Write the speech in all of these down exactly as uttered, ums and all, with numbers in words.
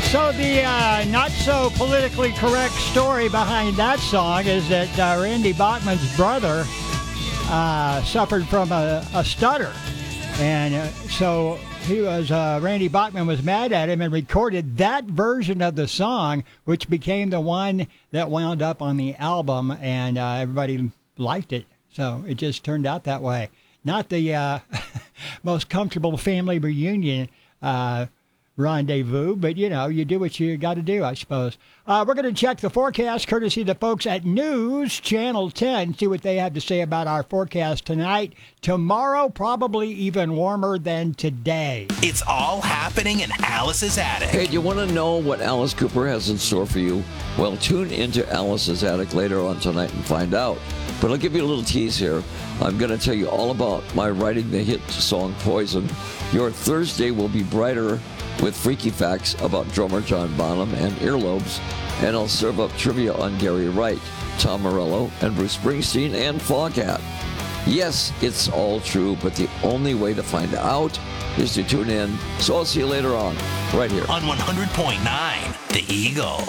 So the uh, not so politically correct story behind that song is that uh, Randy Bachman's brother uh, suffered from a, a stutter, and uh, so he was uh, Randy Bachman was mad at him and recorded that version of the song, which became the one that wound up on the album, and uh, everybody liked it. So it just turned out that way. Not the uh, most comfortable family reunion uh, rendezvous, but, you know, you do what you got to do, I suppose. Uh, we're going to check the forecast courtesy of the folks at News Channel ten, see what they have to say about our forecast tonight. Tomorrow, probably even warmer than today. It's all happening in Alice's Attic. Hey, do you want to know what Alice Cooper has in store for you? Well, tune into Alice's Attic later on tonight and find out. But I'll give you a little tease here. I'm going to tell you all about my writing the hit song Poison. Your Thursday will be brighter with freaky facts about drummer John Bonham and earlobes. And I'll serve up trivia on Gary Wright, Tom Morello, and Bruce Springsteen, and Foghat. Yes, it's all true, but the only way to find out is to tune in. So I'll see you later on, right here. On one hundred point nine, The Eagle.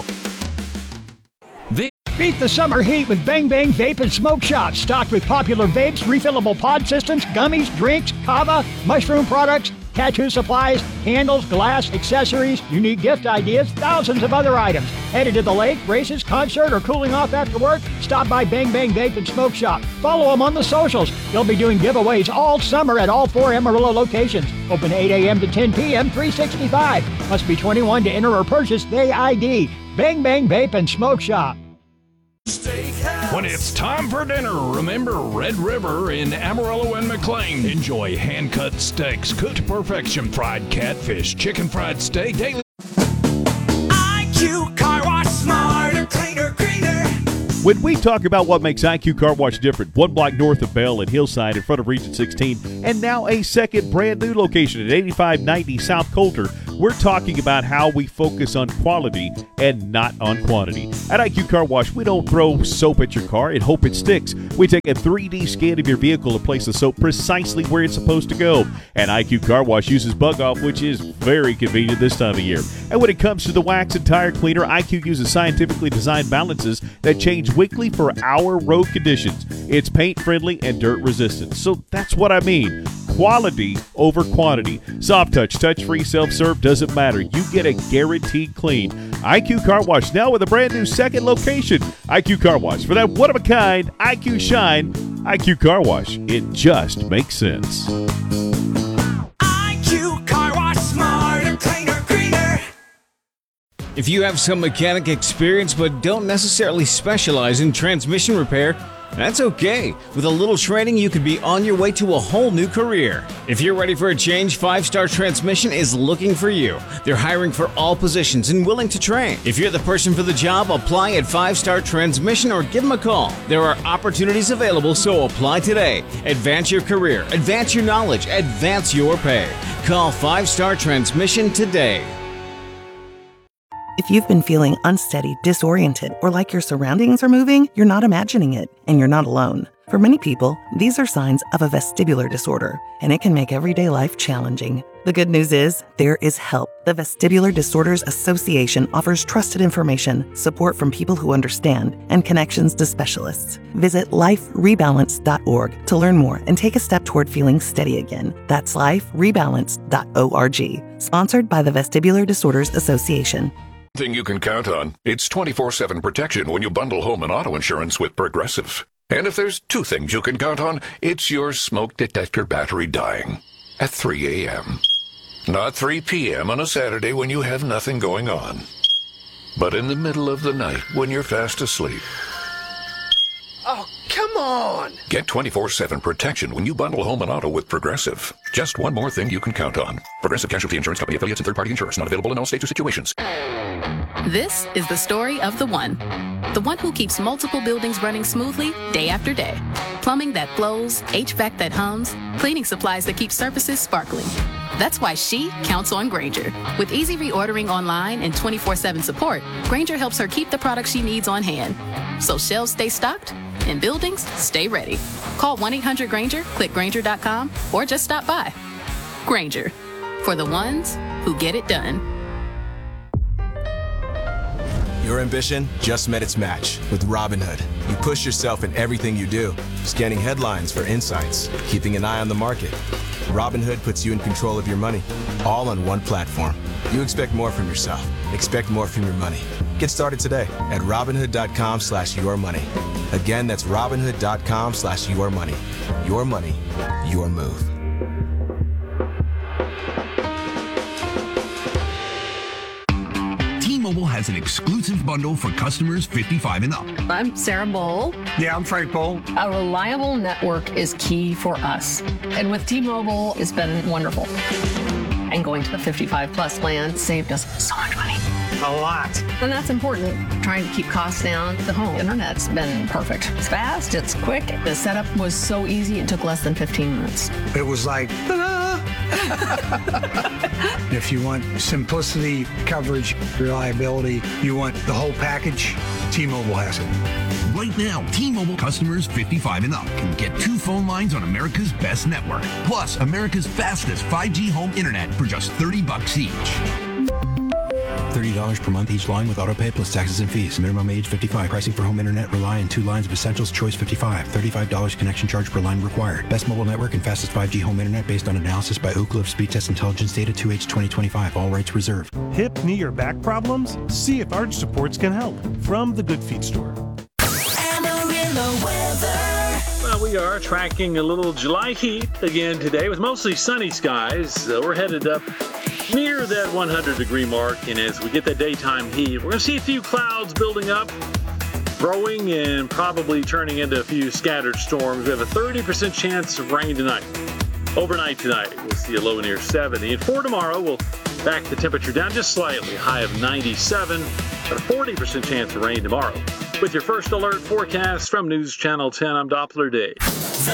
Beat the summer heat with Bang Bang Vape and Smoke Shop. Stocked with popular vapes, refillable pod systems, gummies, drinks, kava, mushroom products, tattoo supplies, candles, glass, accessories, unique gift ideas, thousands of other items. Headed to the lake, races, concert, or cooling off after work? Stop by Bang Bang Vape and Smoke Shop. Follow them on the socials. They'll be doing giveaways all summer at all four Amarillo locations. Open eight a.m. to ten p.m., three sixty-five. Must be twenty-one to enter or purchase the I D. Bang Bang Vape and Smoke Shop. When it's time for dinner, remember Red River in Amarillo and McLean. Enjoy hand-cut steaks, cooked to perfection, fried catfish, chicken fried steak, daily. I Q Car Wash, smarter, cleaner, greener. When we talk about what makes I Q Car Wash different, one block north of Bell and Hillside in front of Region sixteen, and now a second brand new location at eighty-five ninety South Coulter, we're talking about how we focus on quality and not on quantity. At I Q Car Wash, we don't throw soap at your car and hope it sticks. We take a three D scan of your vehicle and place the soap precisely where it's supposed to go. And I Q Car Wash uses Bug Off, which is very convenient this time of year. And when it comes to the wax and tire cleaner, I Q uses scientifically designed balances that change weekly for our road conditions. It's paint friendly and dirt resistant. So that's what I mean. Quality over quantity. Soft touch, touch-free, self-serve, doesn't matter. You get a guaranteed clean. I Q Car Wash now with a brand new second location. I Q Car Wash. For that one-of-a-kind I Q shine, I Q Car Wash. It just makes sense. I Q Car Wash, smarter, cleaner, greener. If you have some mechanic experience but don't necessarily specialize in transmission repair, that's okay. With a little training, you could be on your way to a whole new career. If you're ready for a change, Five Star Transmission is looking for you. They're hiring for all positions and willing to train. If you're the person for the job, apply at Five Star Transmission or give them a call. There are opportunities available, so apply today. Advance your career, advance your knowledge, advance your pay. Call Five Star Transmission today. If you've been feeling unsteady, disoriented, or like your surroundings are moving, you're not imagining it, and you're not alone. For many people, these are signs of a vestibular disorder, and it can make everyday life challenging. The good news is, there is help. The Vestibular Disorders Association offers trusted information, support from people who understand, and connections to specialists. Visit life rebalance dot org to learn more and take a step toward feeling steady again. That's life rebalance dot org. Sponsored by the Vestibular Disorders Association. Thing you can count on. It's twenty-four seven protection when you bundle home and auto insurance with Progressive. And if there's two things you can count on, it's your smoke detector battery dying at three a.m. Not three p.m. on a Saturday when you have nothing going on, but in the middle of the night when you're fast asleep. Oh, come on! Get twenty-four seven protection when you bundle home and auto with Progressive. Just one more thing you can count on. Progressive Casualty Insurance Company affiliates and third-party insurers. Not available in all states or situations. This is the story of the one. The one who keeps multiple buildings running smoothly day after day. Plumbing that flows, H V A C that hums, cleaning supplies that keep surfaces sparkling. That's why she counts on Grainger. With easy reordering online and twenty-four seven support, Grainger helps her keep the products she needs on hand. So shelves stay stocked and buildings stay ready. Call one eight hundred Grainger, click Grainger dot com, or just stop by. Grainger, for the ones who get it done. Your ambition just met its match with Robinhood. You push yourself in everything you do, scanning headlines for insights, keeping an eye on the market. Robinhood puts you in control of your money, all on one platform. You expect more from yourself. Expect more from your money. Get started today at Robinhood.com slash your money. Again, that's Robinhood.com slash your money. Your money, your move. T-Mobile has an exclusive bundle for customers fifty-five and up. I'm Sarah Bowl. Yeah, I'm Frank Bowl. A reliable network is key for us. And with T-Mobile, it's been wonderful. And going to the fifty-five plus plan saved us so much money. A lot. And that's important. Trying to keep costs down. The home internet's been perfect. It's fast, it's quick. The setup was so easy, it took less than fifteen minutes. It was like, ta-da! If you want simplicity, coverage, reliability, you want the whole package, T-Mobile has it. Right now, T-Mobile customers fifty-five and up can get two phone lines on America's best network, plus America's fastest five G home internet for just thirty bucks each. thirty dollars per month each line with autopay plus taxes and fees. Minimum age fifty-five. Pricing for home internet rely on two lines of Essentials Choice fifty-five. thirty-five dollars connection charge per line required. Best mobile network and fastest five G home internet based on analysis by Ookla of Speed Test Intelligence Data two H twenty twenty-five. All rights reserved. Hip, knee, or back problems? See if Arch Supports can help. From the Good Feet Store. Well, we are tracking a little July heat again today with mostly sunny skies. Uh, we're headed up near that one hundred degree mark, and as we get that daytime heat, we're going to see a few clouds building up, growing, and probably turning into a few scattered storms. We have a thirty percent chance of rain tonight. Overnight tonight, we'll see a low near seventy. And for tomorrow, we'll back the temperature down just slightly, high of ninety-seven, but a forty percent chance of rain tomorrow. With your first alert forecast from News Channel ten, I'm Doppler Dave.